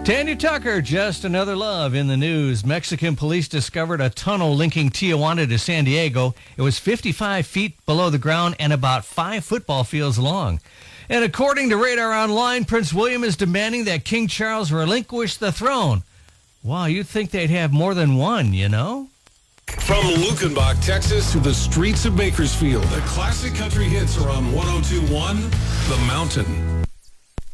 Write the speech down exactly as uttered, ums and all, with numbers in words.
Tanya Tucker, just another love in the news. Mexican police discovered a tunnel linking Tijuana to San Diego. It was fifty-five feet below the ground and about five football fields long. And according to Radar Online, Prince William is demanding that King Charles relinquish the throne. Wow, you'd think they'd have more than one, you know? From Lukenbach, Texas, to the streets of Bakersfield, the classic country hits are on one oh two point one The Mountain.